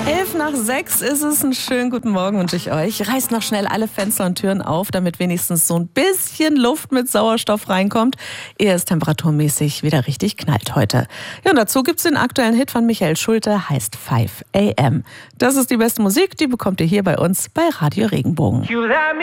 5:11 ist es. Einen schönen guten Morgen wünsche ich euch. Reißt noch schnell alle Fenster und Türen auf, damit wenigstens so ein bisschen Luft mit Sauerstoff reinkommt, ehe es temperaturmäßig wieder richtig knallt heute. Ja, und dazu gibt's den aktuellen Hit von Michael Schulte, heißt 5 AM. Das ist die beste Musik, die bekommt ihr hier bei uns bei Radio Regenbogen.